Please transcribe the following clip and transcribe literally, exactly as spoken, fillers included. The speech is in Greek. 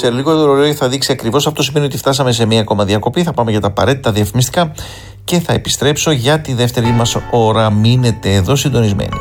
Σε λίγο το ρολόι θα δείξει ακριβώς αυτό, σημαίνει ότι φτάσαμε σε μία ακόμα διακοπή. Θα πάμε για τα απαραίτητα διαφημιστικά και θα επιστρέψω για τη δεύτερη μας ώρα. Μείνετε εδώ συντονισμένοι.